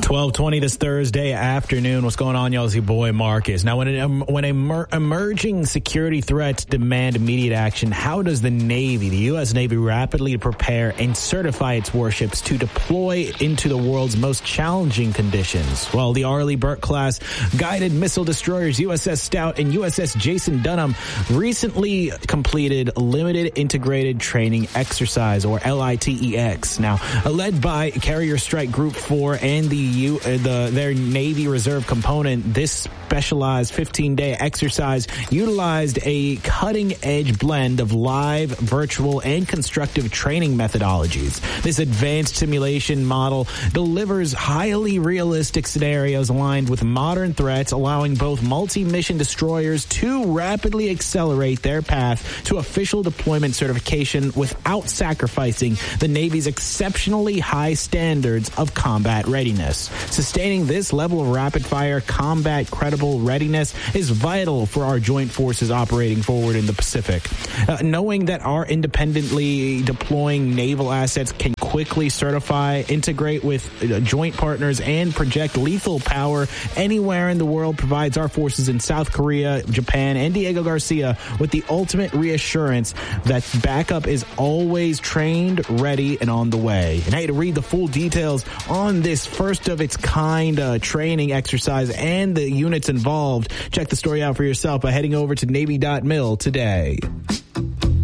12:20 this Thursday afternoon. What's going on, y'all? It's your boy Marcus. Now, when emerging security threats demand immediate action, how does the Navy, the U.S. Navy, rapidly prepare and certify its warships to deploy into the world's most challenging conditions? Well, the Arleigh Burke-class guided missile destroyers USS Stout and USS Jason Dunham recently completed Limited Integrated Training Exercise, or LITEX. Now, led by Carrier Strike Group 4 and their Navy Reserve component, this specialized 15-day exercise utilized a cutting-edge blend of live, virtual, and constructive training methodologies. This advanced simulation model delivers highly realistic scenarios aligned with modern threats, allowing both multi-mission destroyers to rapidly accelerate their path to official deployment certification without sacrificing the Navy's exceptionally high standards of combat readiness. Sustaining this level of rapid-fire combat credible readiness is vital for our joint forces operating forward in the Pacific. Knowing that our independently deploying naval assets can quickly certify, integrate with joint partners, and project lethal power anywhere in the world provides our forces in South Korea, Japan, and Diego Garcia with the ultimate reassurance that backup is always trained, ready, and on the way. And hey, to read the full details on this first of its kind training exercise and the units involved, check the story out for yourself by heading over to Navy.mil today.